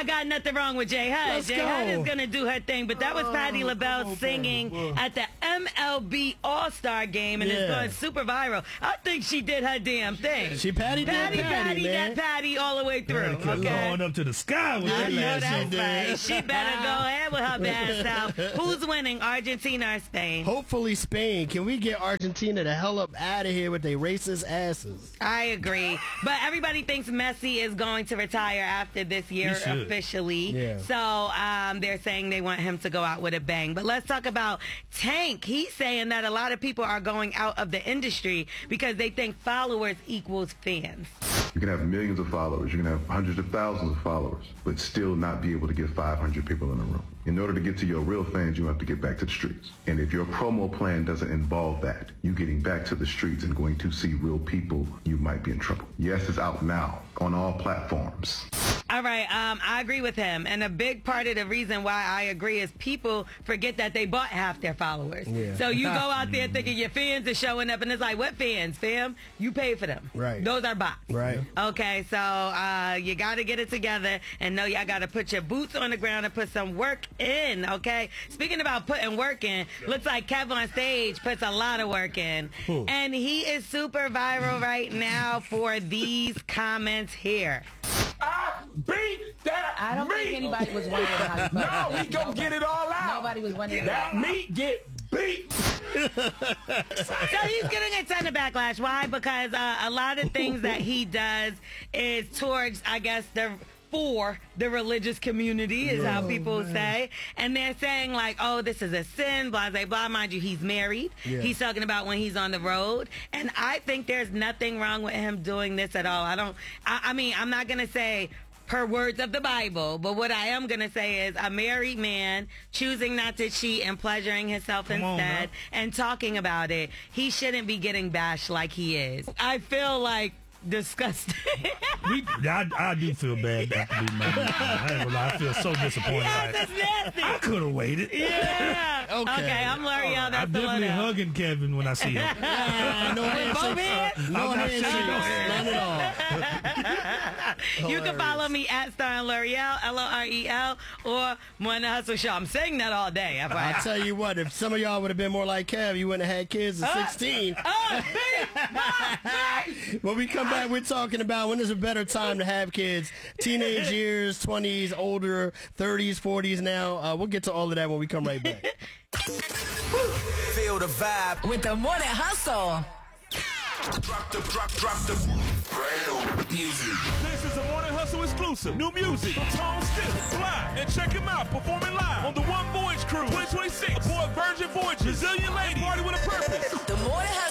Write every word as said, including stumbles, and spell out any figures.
got nothing wrong with J Hud. J Hud is going to do her thing, but that was Patti LaBelle singing at the M L B All-Star game, and yeah. it's going super viral. I think she did her damn thing. She Patti did Patti, Patti, Patti, man. that Patti all the way through. Okay. Going up to the sky with I that know last that's song. right. She better go ahead with her bad self. Who's winning, Argentina or Spain? Hopefully Spain. Can we get Argentina the hell up out of here with their racist asses? I agree. But everybody thinks Messi is going to retire after this year officially. Yeah. So um, they're saying they want him to go out with a bang. But let's talk about Tank. He's saying that a lot of people are going out of the industry because they think followers equals fans. You can have millions of followers, you can have hundreds of thousands of followers, but still not be able to get five hundred people in a room. In order to get to your real fans, you have to get back to the streets. And if your promo plan doesn't involve that, you getting back to the streets and going to see real people, you might be in trouble. Yes, it's out now on all platforms. All right, um, I agree with him. And a big part of the reason why I agree is people forget that they bought half their followers. Yeah. So you go out there thinking your fans are showing up, and it's like, what fans, fam? You pay for them. Right. Those are bots. Right. Okay, so uh, you got to get it together and know y'all got to put your boots on the ground and put some work in, okay? Speaking about putting work in, looks like Kev on stage puts a lot of work in. Hmm. And he is super viral right now for these comments here. I beat that I don't meat. think anybody was wondering how you No, we gonna get it all out. Nobody was wondering. That meat get beat. So he's getting a ton of backlash. Why? Because uh, a lot of things that he does is towards, I guess, the for the religious community is how people say. And they're saying like, oh, this is a sin, blah, blah, blah. Mind you, he's married. Yeah. He's talking about when he's on the road. And I think there's nothing wrong with him doing this at all. I don't, I, I mean, I'm not going to say per words of the Bible, but what I am going to say is a married man choosing not to cheat and pleasuring himself Come on, instead and talking about it, he shouldn't be getting bashed like he is. I feel like disgusting. we, I, I do feel bad that to be mad. I, ain't gonna lie, I feel so disappointed. Yes, that's nasty. I could have waited. Yeah. Okay. Okay, I'm L'Oreal. I'm That's the definitely one. hugging Kevin when I see him. Uh, no handshakes. No I'm not handshakes. shaking no hand. None at all. You can follow me at Star L'Oreal, L O R E L, or Morning Hustle Show. I'm saying that all day. F Y I. I'll tell you what, if some of y'all would have been more like Kev, you wouldn't have had kids at sixteen. Oh, When we come back, we're talking about when is a better time to have kids. Teenage years, twenties, older, thirties, forties now. Uh, we'll get to all of that when we come right back. Feel the vibe With the Morning Hustle. Drop the, drop, drop the brand new music. This is a Morning Hustle exclusive. New music from Tone Stith, Fly, and check him out performing live on the One Voyage Cruise twenty twenty-six aboard Virgin Voyages. Resilient Lady, party with a purpose. The Morning Hustle.